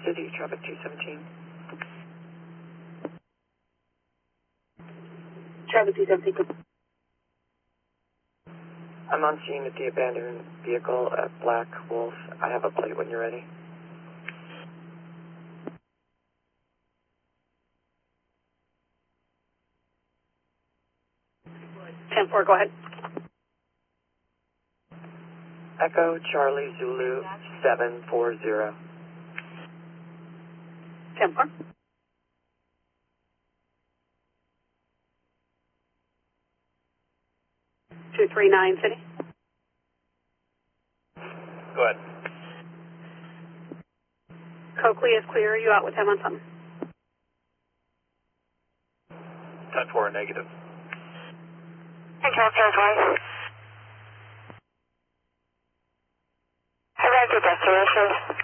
City, traffic 217. Traffic 217. I'm on scene at the abandoned vehicle at Black Wolf. I have a plate when you're ready. 10-4, go ahead. Echo Charlie Zulu 740. 10-4. Two, 3-9, City. Go ahead. Coakley is clear. You out with him on something? 10-4, negative. Control territory. Arrived at destination.